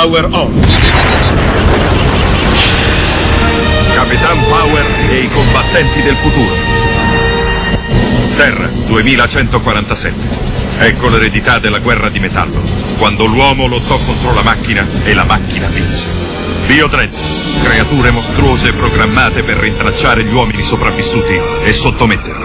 Power on. Capitan Power e i combattenti del futuro. Terra 2147. Ecco l'eredità della guerra di metallo, quando l'uomo lottò contro la macchina e la macchina vinse. Biodread, creature mostruose programmate per rintracciare gli uomini sopravvissuti e sottometterli.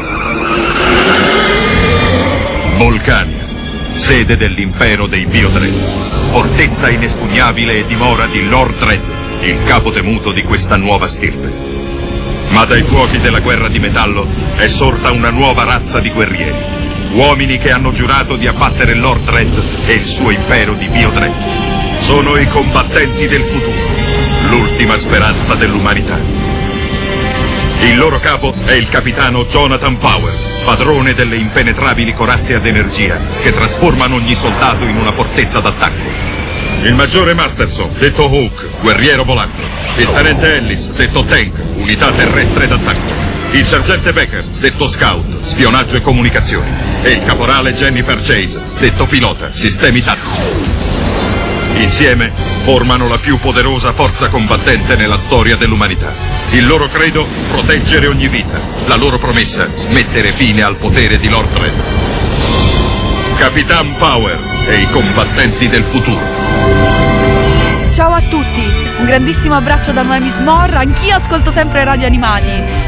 Volcania, sede dell'impero dei Biodread, fortezza inespugnabile e dimora di Lord Dredd, il capo temuto di questa nuova stirpe. Ma dai fuochi della guerra di metallo è sorta una nuova razza di guerrieri, uomini che hanno giurato di abbattere Lord Dredd e il suo impero di Biodread. Sono i combattenti del futuro, l'ultima speranza dell'umanità. Il loro capo è il capitano Jonathan Power, padrone delle impenetrabili corazze ad energia che trasformano ogni soldato in una fortezza d'attacco. Il maggiore Masterson, detto Hawk, guerriero volante. Il tenente Ellis, detto Tank, unità terrestre d'attacco. Il sergente Becker, detto Scout, spionaggio e comunicazioni. E il caporale Jennifer Chase, detto pilota, sistemi tattici. Insieme formano la più poderosa forza combattente nella storia dell'umanità. Il loro credo, proteggere ogni vita. La loro promessa, mettere fine al potere di Lord Dredd. Capitan Power e i combattenti del futuro. Ciao a tutti, un grandissimo abbraccio da Noemi Smorra. Anch'io ascolto sempre Radio Animati.